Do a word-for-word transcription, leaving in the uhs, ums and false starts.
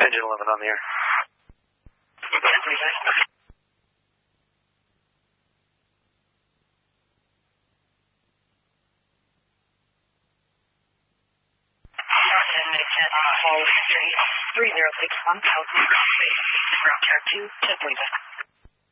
Engine eleven on the air. Three zero six one, ground two, ten forty-six.